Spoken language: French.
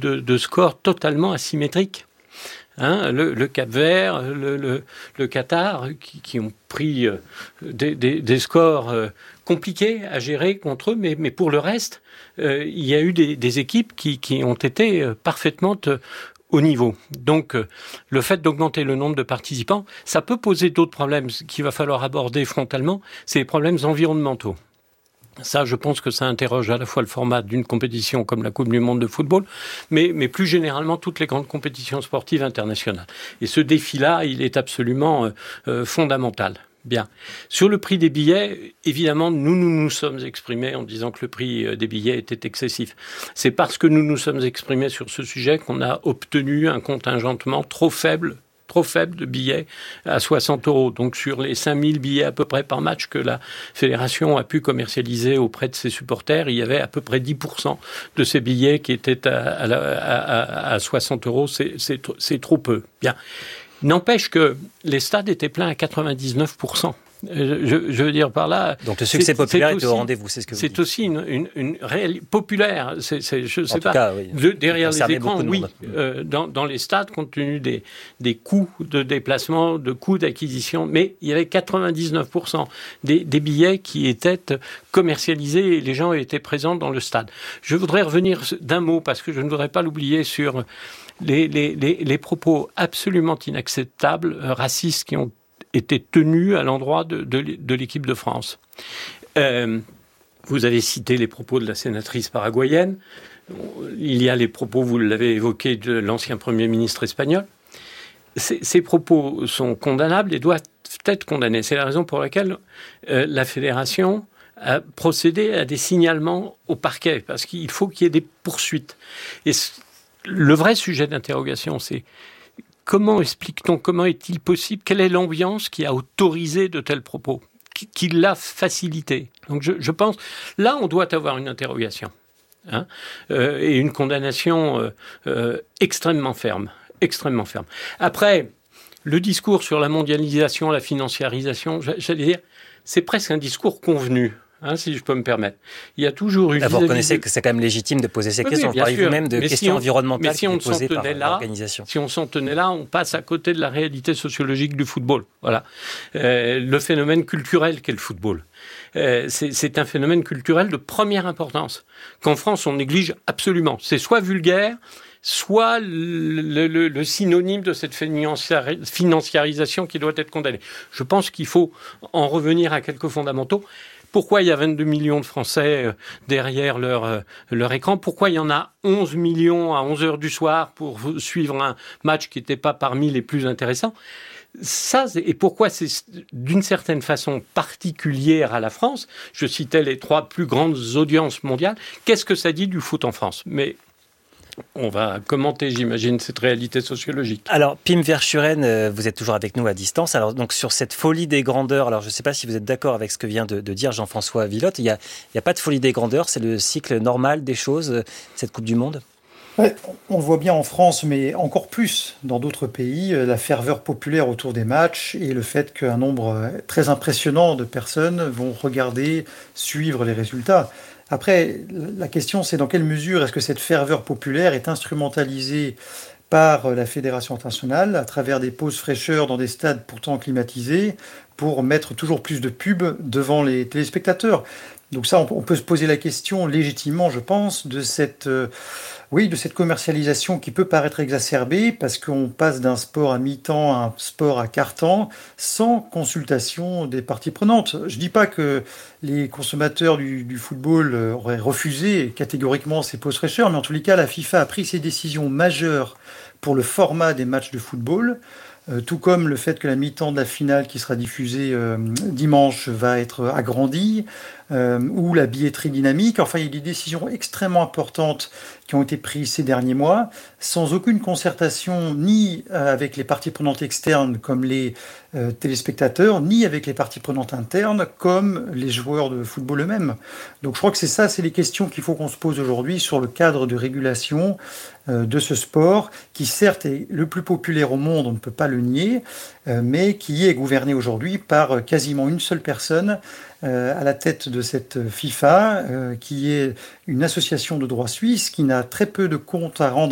de scores totalement asymétriques. Le Cap-Vert, le Qatar, qui ont pris des scores compliqués à gérer contre eux, mais pour le reste, il y a eu des équipes qui ont été parfaitement au niveau. Donc, le fait d'augmenter le nombre de participants, ça peut poser d'autres problèmes qu'il va falloir aborder frontalement, c'est les problèmes environnementaux. Ça, je pense que ça interroge à la fois le format d'une compétition comme la Coupe du Monde de football, mais plus généralement toutes les grandes compétitions sportives internationales. Et ce défi-là, il est absolument fondamental. Bien. Sur le prix des billets, évidemment, nous sommes exprimés en disant que le prix des billets était excessif. C'est parce que nous nous sommes exprimés sur ce sujet qu'on a obtenu un contingentement trop faible de billets à 60 €. Donc sur les 5000 billets à peu près par match que la fédération a pu commercialiser auprès de ses supporters, il y avait à peu près 10% de ces billets qui étaient à 60 €. C'est trop peu. Bien. N'empêche que les stades étaient pleins à 99%. Je veux dire par là... Donc le succès populaire est au rendez-vous, c'est ce que vous dites. C'est aussi une réalité populaire. Je ne sais pas. Cas, oui. Derrière les écrans, oui. Dans les stades, compte tenu des coûts de déplacement, de coûts d'acquisition, mais il y avait 99% des billets qui étaient commercialisés et les gens étaient présents dans le stade. Je voudrais revenir d'un mot, parce que je ne voudrais pas l'oublier, sur les propos absolument inacceptables, racistes, qui ont été tenus à l'endroit de l'équipe de France. Vous avez cité les propos de la sénatrice paraguayenne. Il y a les propos, vous l'avez évoqué, de l'ancien Premier ministre espagnol. Ces propos sont condamnables et doivent être condamnés. C'est la raison pour laquelle la fédération a procédé à des signalements au parquet, parce qu'il faut qu'il y ait des poursuites. Et le vrai sujet d'interrogation, c'est comment explique-t-on, comment est-il possible, quelle est l'ambiance qui a autorisé de tels propos, qui l'a facilité. Donc je pense, là on doit avoir une interrogation et une condamnation extrêmement ferme. Après, le discours sur la mondialisation, la financiarisation, j'allais dire, c'est presque un discours convenu. Si je peux me permettre. Il y a toujours eu... Vous reconnaissez que c'est quand même légitime de poser ces questions. Vous parlez vous-même de questions environnementales qui sont posées par l'organisation. Si on s'en tenait là, on passe à côté de la réalité sociologique du football. Voilà. Le phénomène culturel qu'est le football. C'est un phénomène culturel de première importance, qu'en France, on néglige absolument. C'est soit vulgaire, soit le synonyme de cette financiarisation qui doit être condamnée. Je pense qu'il faut en revenir à quelques fondamentaux. Pourquoi il y a 22 millions de Français derrière leur écran? Pourquoi il y en a 11 millions à 11 heures du soir pour suivre un match qui n'était pas parmi les plus intéressants? Et pourquoi c'est d'une certaine façon particulière à la France? Je citais les 3 plus grandes audiences mondiales. Qu'est-ce que ça dit du foot en France? Mais on va commenter, j'imagine, cette réalité sociologique. Alors, Pim Verschuren, vous êtes toujours avec nous à distance. Alors, donc, sur cette folie des grandeurs, alors je ne sais pas si vous êtes d'accord avec ce que vient de dire Jean-François Villotte. Il n'y a pas de folie des grandeurs, c'est le cycle normal des choses, cette Coupe du Monde? Ouais, on le voit bien en France, mais encore plus dans d'autres pays, la ferveur populaire autour des matchs et le fait qu'un nombre très impressionnant de personnes vont regarder, suivre les résultats. Après, la question, c'est dans quelle mesure est-ce que cette ferveur populaire est instrumentalisée par la Fédération internationale à travers des pauses fraîcheurs dans des stades pourtant climatisés pour mettre toujours plus de pubs devant les téléspectateurs. Donc ça, on peut se poser la question légitimement, je pense, de cette commercialisation qui peut paraître exacerbée parce qu'on passe d'un sport à mi-temps à un sport à quart-temps sans consultation des parties prenantes. Je ne dis pas que les consommateurs du football auraient refusé catégoriquement ces pauses fraîcheurs, mais en tous les cas, la FIFA a pris ses décisions majeures pour le format des matchs de football, tout comme le fait que la mi-temps de la finale qui sera diffusée dimanche va être agrandie, ou la billetterie dynamique. Enfin, il y a des décisions extrêmement importantes qui ont été prises ces derniers mois, sans aucune concertation ni avec les parties prenantes externes comme les téléspectateurs, ni avec les parties prenantes internes comme les joueurs de football eux-mêmes. Donc je crois que c'est les questions qu'il faut qu'on se pose aujourd'hui sur le cadre de régulation de ce sport, qui certes est le plus populaire au monde, on ne peut pas le nier, mais qui est gouverné aujourd'hui par quasiment une seule personne à la tête de cette FIFA, qui est une association de droit suisse, qui n'a très peu de comptes à rendre